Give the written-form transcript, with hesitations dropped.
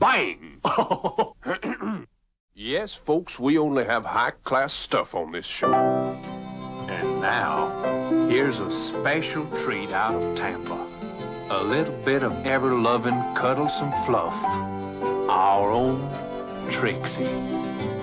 Wang! Yes, folks, we only have high-class stuff on this show. And now, here's a special treat out of Tampa. A little bit of ever-loving, cuddlesome fluff. Our own Trixie.